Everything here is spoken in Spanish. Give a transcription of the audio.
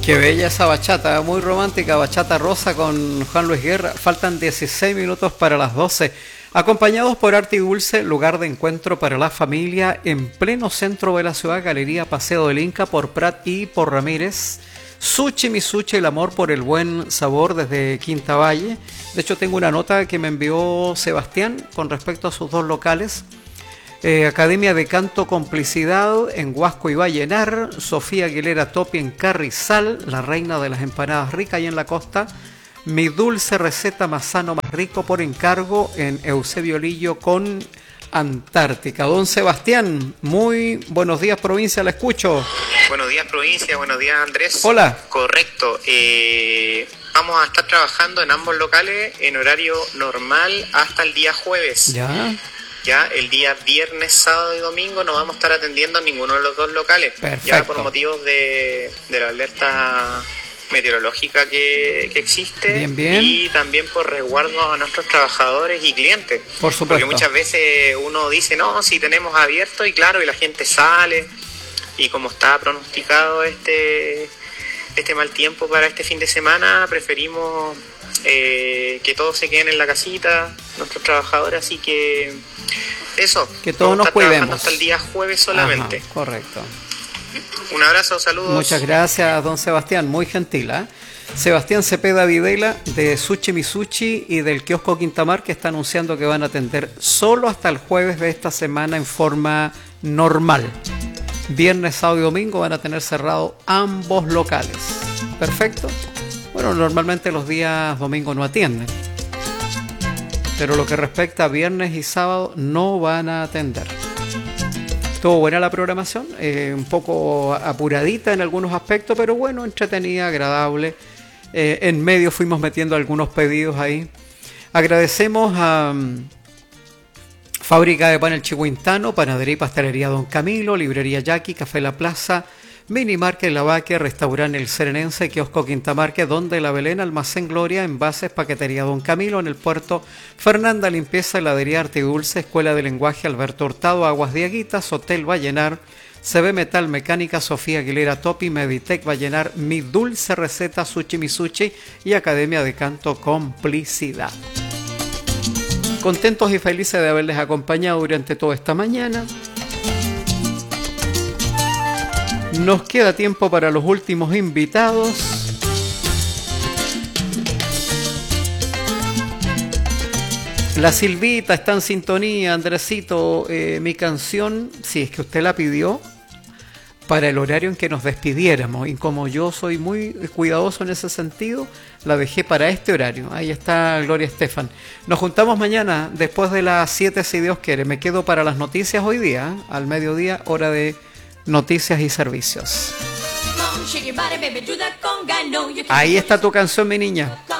Qué bella esa bachata, muy romántica, bachata rosa con Juan Luis Guerra. Faltan 16 minutos para las 12. Acompañados por Arte y Dulce, lugar de encuentro para la familia en pleno centro de la ciudad, Galería Paseo del Inca, por Prat y por Ramírez. Sushi Misuchi, el amor por el buen sabor desde Quinta Valle. De hecho, tengo una nota que me envió Sebastián con respecto a sus dos locales. Academia de Canto Complicidad en Huasco y Vallenar, Sofía Aguilera Topi en Carrizal, la reina de las empanadas ricas y en la costa, Mi Dulce Receta Más Sano Más Rico por encargo en Eusebio Lillo con Antártica. Don Sebastián, muy buenos días provincia, la escucho. Buenos días provincia, buenos días Andrés. Hola. Correcto, vamos a estar trabajando en ambos locales en horario normal hasta el día jueves. Ya el día viernes, sábado y domingo no vamos a estar atendiendo a ninguno de los dos locales. Perfecto. Ya por motivos de la alerta meteorológica que existe. Bien. Y también por resguardo a nuestros trabajadores y clientes. Por supuesto. Porque muchas veces uno dice, no, si tenemos abierto, y claro, y la gente sale, y como está pronosticado este mal tiempo para este fin de semana, preferimos que todos se queden en la casita, nuestros trabajadores, así que eso, que todos nos cuidemos hasta el día jueves solamente. Ajá, correcto. Un abrazo, saludos. Muchas gracias, don Sebastián, muy gentil, ¿eh? Sebastián Cepeda Videla de Sushi Misuchi y del kiosco Quintamar, que está anunciando que van a atender solo hasta el jueves de esta semana en forma normal. Viernes, sábado y domingo van a tener cerrado ambos locales. Perfecto. Bueno, normalmente los días domingo no atienden, pero lo que respecta a viernes y sábado no van a atender. Estuvo buena la programación, un poco apuradita en algunos aspectos, pero bueno, entretenida, agradable. En medio fuimos metiendo algunos pedidos ahí. Agradecemos a Fábrica de Pan El Chihuintano, Panadería y Pastelería Don Camilo, Librería Yaqui, Café La Plaza, Minimarket La Vaque, Restaurante El Serenense, Kiosco Quintamarque, Donde La Belén, Almacén Gloria, Envases, Paquetería Don Camilo, en el puerto, Fernanda Limpieza, Heladería Arte y Dulce, Escuela de Lenguaje Alberto Hurtado, Aguas de Aguitas, Hotel Vallenar, CB Metal Mecánica, Sofía Aguilera Topi, Meditec Vallenar, Mi Dulce Receta, Sushi Misuchi y Academia de Canto Complicidad. Contentos y felices de haberles acompañado durante toda esta mañana. Nos queda tiempo para los últimos invitados. La Silvita está en sintonía, Andresito. Mi canción, si es que usted la pidió, para el horario en que nos despidiéramos. Y como yo soy muy cuidadoso en ese sentido, la dejé para este horario. Ahí está Gloria Estefan. Nos juntamos mañana después de las 7, si Dios quiere. Me quedo para las noticias hoy día, al mediodía, hora de noticias y servicios. Ahí está tu canción, mi niña.